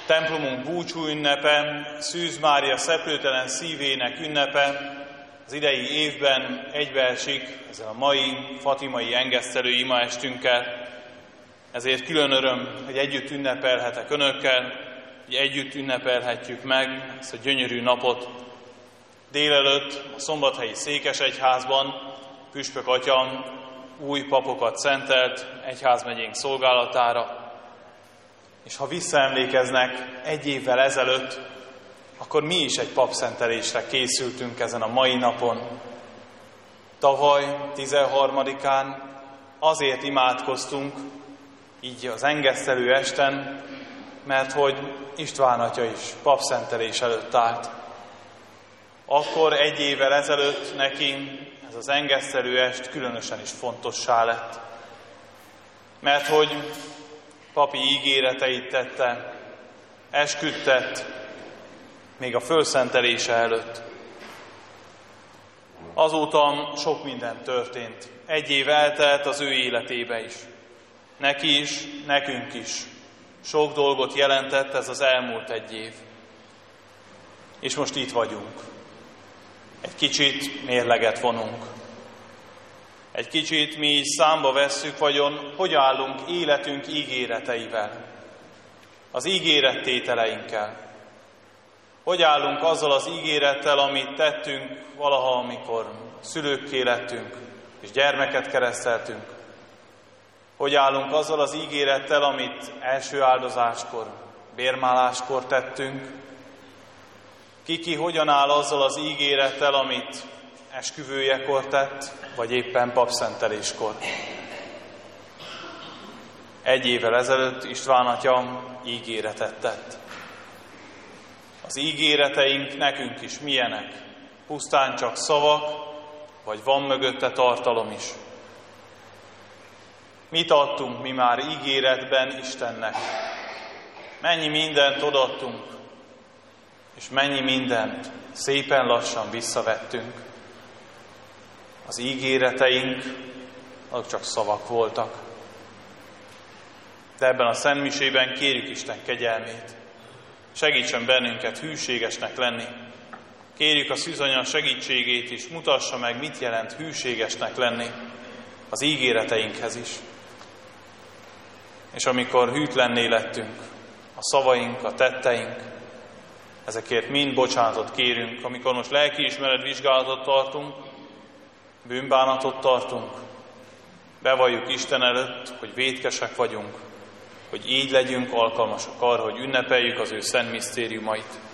Templomunk búcsú ünnepe, Szűz Mária szeplőtelen szívének ünnepe az idei évben egybeesik ezzel a mai fatimai engesztelő imaestünkkel. Ezért külön öröm, hogy együtt ünnepelhetek önökkel, hogy együtt ünnepelhetjük meg ezt a gyönyörű napot. Délelőtt a Szombathelyi Székesegyházban Püspök Atya új papokat szentelt egyházmegyénk szolgálatára. És ha visszaemlékeznek egy évvel ezelőtt, akkor mi is egy papszentelésre készültünk ezen a mai napon. Tavaly 13-án azért imádkoztunk, így az engesztelő esten, mert hogy István atya is papszentelés előtt állt. Akkor egy évvel ezelőtt neki ez az engesztelő est különösen is fontossá lett. Mert hogy papi ígéreteit tette, esküdtett még a fölszentelése előtt. Azóta sok minden történt. Egy év eltelt az ő életébe is. Neki is, nekünk is. Sok dolgot jelentett ez az elmúlt egy év. És most itt vagyunk. Egy kicsit mérleget vonunk. Egy kicsit mi is számba vesszük, vajon hogy állunk életünk ígéreteivel, az ígérettételeinkkel. Hogy állunk azzal az ígérettel, amit tettünk valaha, amikor szülőkké lettünk, és gyermeket kereszteltünk. Hogy állunk azzal az ígérettel, amit első áldozáskor, bérmáláskor tettünk. Ki hogyan áll azzal az ígérettel, amit esküvőjekor tett, vagy éppen papszenteléskor. Egy évvel ezelőtt István atya ígéretet tett. Az ígéreteink nekünk is milyenek? Pusztán csak szavak, vagy van mögötte tartalom is? Mit adtunk mi már ígéretben Istennek? Mennyi mindent odaadtunk, és mennyi mindent szépen lassan visszavettünk? Az ígéreteink, azok csak szavak voltak. De ebben a szentmisében kérjük Isten kegyelmét. Segítsen bennünket hűségesnek lenni. Kérjük a Szűzanya segítségét is, mutassa meg, mit jelent hűségesnek lenni az ígéreteinkhez is. És amikor hűtlenné lettünk, a szavaink, a tetteink, ezekért mind bocsánatot kérünk, amikor most lelkiismeret vizsgálatot tartunk, bűnbánatot tartunk, bevalljuk Isten előtt, hogy vétkesek vagyunk, hogy így legyünk alkalmasak arra, hogy ünnepeljük az ő szent misztériumait.